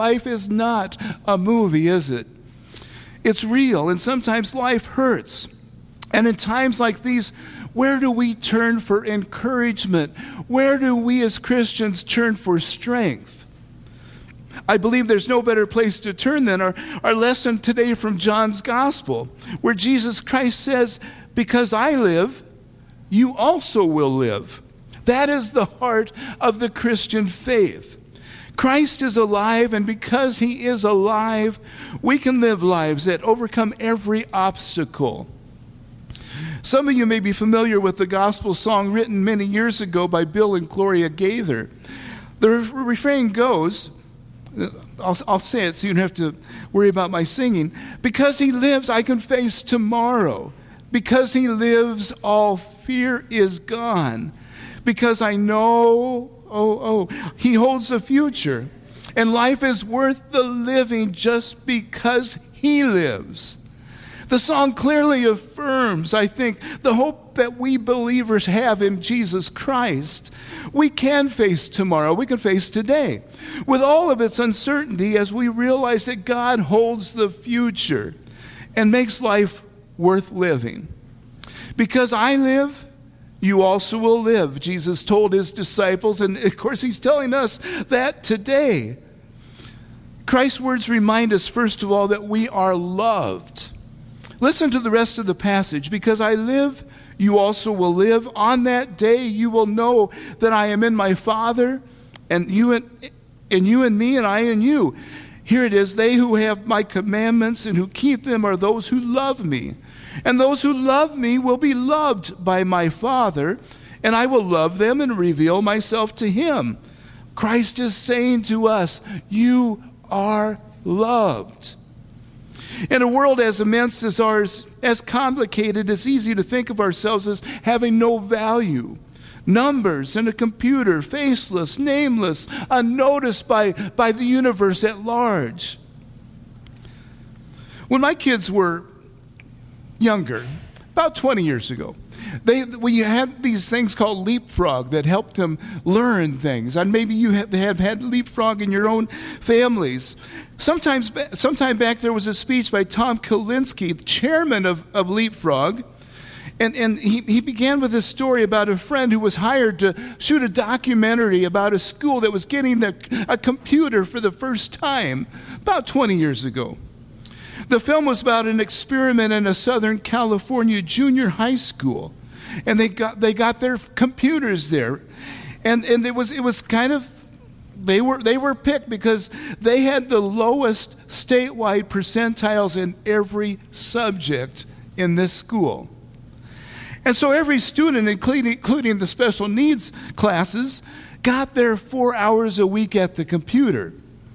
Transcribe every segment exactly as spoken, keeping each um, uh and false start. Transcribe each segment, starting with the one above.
Life is not a movie, is it? It's real, and sometimes life hurts. And in times like these, where do we turn for encouragement? Where do we as Christians turn for strength? I believe there's no better place to turn than our, our lesson today from John's Gospel, where Jesus Christ says, "Because I live, you also will live." That is the heart of the Christian faith. Christ is alive, and because he is alive, we can live lives that overcome every obstacle. Some of you may be familiar with the gospel song written many years ago by Bill and Gloria Gaither. The refrain goes, I'll, I'll say it so you don't have to worry about my singing. "Because he lives, I can face tomorrow. Because he lives, all fear is gone. Because I know, oh, oh, he holds the future. And life is worth the living just because he lives." The song clearly affirms, I think, the hope that we believers have in Jesus Christ. We can face tomorrow. We can face today with all of its uncertainty as we realize that God holds the future and makes life worth living. "Because I live, you also will live," Jesus told his disciples, and of course he's telling us that today. Christ's words remind us, first of all, that we are loved. Listen to the rest of the passage. "Because I live, you also will live. On that day you will know that I am in my Father, and you and, and you and me, and I in you." Here it is, "They who have my commandments and who keep them are those who love me. And those who love me will be loved by my Father, and I will love them and reveal myself to him." Christ is saying to us, you are loved. In a world as immense as ours, as complicated, it's easy to think of ourselves as having no value. Numbers in a computer, faceless, nameless, unnoticed by, by the universe at large. When my kids were younger, about twenty years ago, They, we had these things called Leapfrog that helped them learn things. And maybe you have, have had Leapfrog in your own families. Sometimes, sometime back there was a speech by Tom Kalinske, chairman of, of Leapfrog. And, and he, he began with a story about a friend who was hired to shoot a documentary about a school that was getting the, a computer for the first time about twenty years ago. The film was about an experiment in a Southern California junior high school, and they got they got their computers there, and and it was it was kind of they were they were picked because they had the lowest statewide percentiles in every subject in this school, and so every student, including including the special needs classes, got there four hours a week at the computer.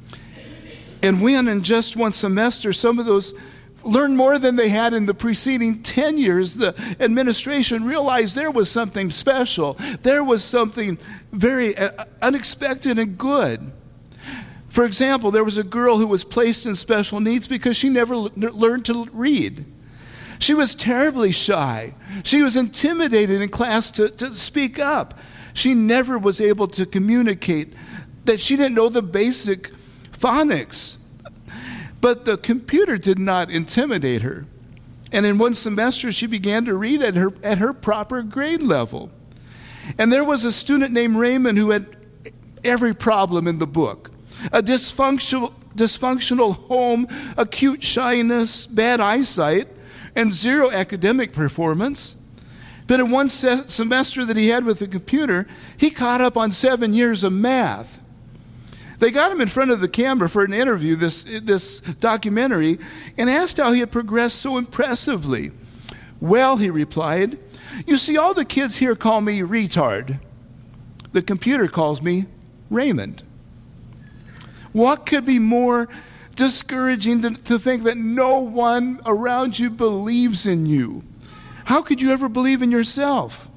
And when in just one semester some of those learned more than they had in the preceding ten years, the administration realized there was something special. There was something very uh, unexpected and good. For example, there was a girl who was placed in special needs because she never l- learned to read. She was terribly shy. She was intimidated in class to, to speak up. She never was able to communicate, that she didn't know the basic phonics. But the computer did not intimidate her. And in one semester, she began to read at her at her proper grade level. And there was a student named Raymond who had every problem in the book. A dysfunctional, dysfunctional home, acute shyness, bad eyesight, and zero academic performance. But in one se- semester that he had with the computer, he caught up on seven years of math. They got him in front of the camera for an interview, this, this documentary, and asked how he had progressed so impressively. "Well," he replied, "you see, all the kids here call me retard. The computer calls me Raymond." What could be more discouraging to, to think that no one around you believes in you? How could you ever believe in yourself?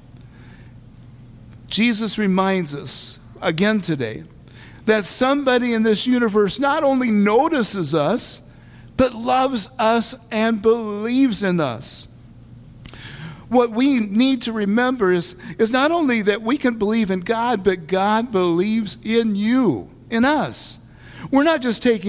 Jesus reminds us again today that somebody in this universe not only notices us, but loves us and believes in us. What we need to remember is, is not only that we can believe in God, but God believes in you, in us. We're not just taking